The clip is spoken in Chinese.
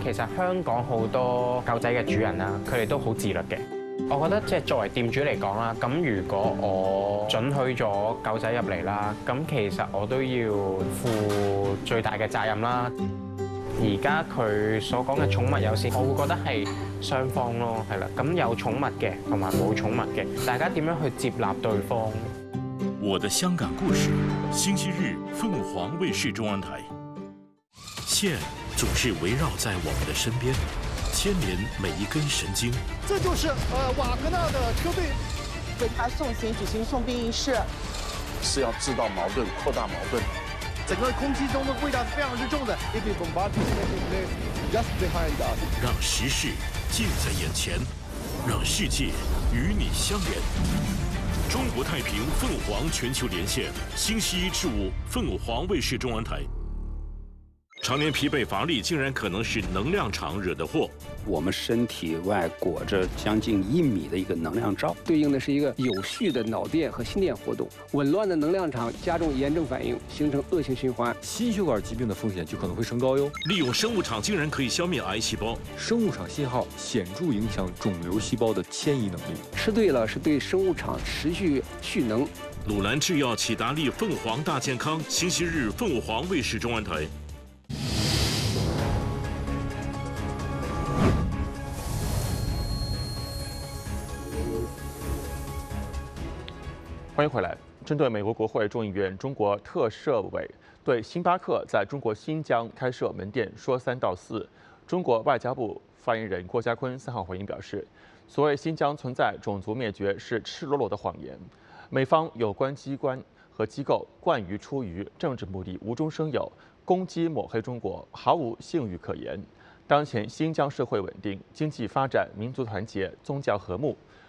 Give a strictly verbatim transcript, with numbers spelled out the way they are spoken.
其實香港好多狗仔嘅主人啦，佢哋都好自律嘅。我覺得即係作為店主嚟講啦，咁如果我准許咗狗仔入嚟啦，咁其實我都要負最大嘅責任啦。而家佢所講嘅寵物友善，我會覺得係雙方咯，係啦。咁有寵物嘅同埋冇寵物嘅，大家點樣去接納對方？ 我的香港故事，星期日凤凰卫視中央台。线总是围绕在我们的身边，牵连每一根神经。 这就是呃瓦格纳的车队， 为他送行举行送殡仪式， 是要制造矛盾，扩大矛盾。 整个空气中的味道是非常之重的。If you bombard just behind us， 让时事近在眼前，让世界与你相连。中国太平凤凰全球连线，星期一至五，凤凰卫视中央台。常年疲惫乏力，竟然可能是能量场惹的祸。 我们身体外裹着将近一米的一个能量罩， 对应的是一个有序的脑电和心电活动。紊乱的能量场加重炎症反应，形成恶性循环， 心血管疾病的风险就可能会升高哟。 利用生物场竟然可以消灭癌细胞， 生物场信号显著影响肿瘤细胞的迁移能力。 吃对了是对生物场持续蓄能。 鲁兰制药启达利凤凰大健康，星期日凤凰卫视中央台。 欢迎回来。针对美国国会众议院中国特设委对星巴克在中国新疆开设门店说三道四，中国外交部发言人郭家坤三号回应表示，所谓新疆存在种族灭绝是赤裸裸的谎言，美方有关机关和机构惯于出于政治目的无中生有，攻击抹黑中国，毫无信誉可言。当前新疆社会稳定、经济发展、民族团结、宗教和睦，